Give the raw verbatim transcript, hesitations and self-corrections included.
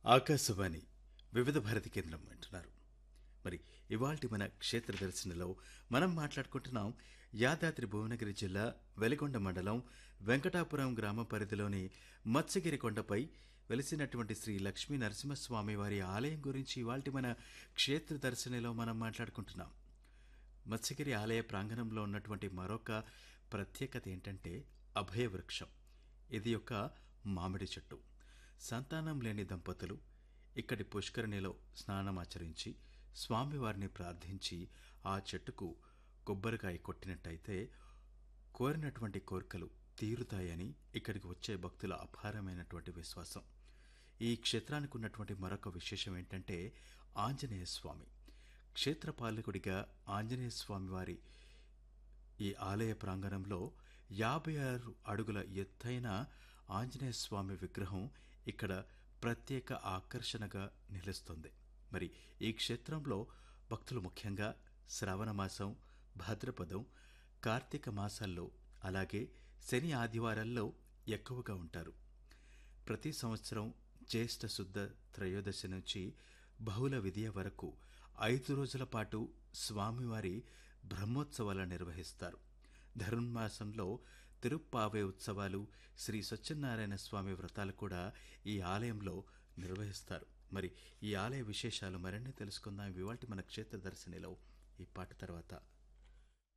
ఆకాశవాణి వివిధ భారతి కేంద్రం వింటున్నారు. మరి ఇవాల్టి మన క్షేత్ర దర్శనలో మనం మాట్లాడుకుంటున్నాం యాదాద్రి భువనగిరి జిల్లా వెలిగొండ మండలం వెంకటాపురం గ్రామ పరిధిలోని మత్స్యగిరి కొండపై వెలిసినటువంటి శ్రీ లక్ష్మీ నరసింహస్వామి వారి ఆలయం గురించి ఇవాల్టి మన క్షేత్ర దర్శనలో మనం మాట్లాడుకుంటున్నాం. మత్స్యగిరి ఆలయ ప్రాంగణంలో ఉన్నటువంటి మరొక ప్రత్యేకత ఏంటంటే అభయ వృక్షం. ఇది ఒక మామిడి చెట్టు. సంతానం లేని దంపతులు ఇక్కడి పుష్కరిణిలో స్నానమాచరించి స్వామివారిని ప్రార్థించి ఆ చెట్టుకు కొబ్బరికాయ కొట్టినట్టయితే కోరినటువంటి కోరికలు తీరుతాయని ఇక్కడికి వచ్చే భక్తుల అపారమైనటువంటి విశ్వాసం. ఈ క్షేత్రానికి ఉన్నటువంటి మరొక విశేషం ఏంటంటే ఆంజనేయ స్వామి. క్షేత్రపాలకుడిగా ఆంజనేయ స్వామి వారి ఈ ఆలయ ప్రాంగణంలో యాభై ఆరు అడుగుల ఎత్తైన ఆంజనేయ స్వామి విగ్రహం ఇక్కడ ప్రత్యేక ఆకర్షణగా నిలుస్తుంది. మరి ఈ క్షేత్రంలో భక్తులు ముఖ్యంగా శ్రావణ మాసం, భాద్రపదం, కార్తీక మాసాల్లో అలాగే శని ఆదివారాల్లో ఎక్కువగా ఉంటారు. ప్రతి సంవత్సరం జ్యేష్ఠ శుద్ధ త్రయోదశి నుంచి బహుళ విధియ వరకు ఐదు రోజుల పాటు స్వామివారి బ్రహ్మోత్సవాలు నిర్వహిస్తారు. ధనుర్మాసంలో తిరుప్పావే ఉత్సవాలు, శ్రీ సత్యనారాయణ స్వామి వ్రతాలు కూడా ఈ ఆలయంలో నిర్వహిస్తారు. మరి ఈ ఆలయ విశేషాలు మరిన్ని తెలుసుకుందాం ఇవాల్టి మన క్షేత్ర దర్శనిలో ఈ పాట తర్వాత.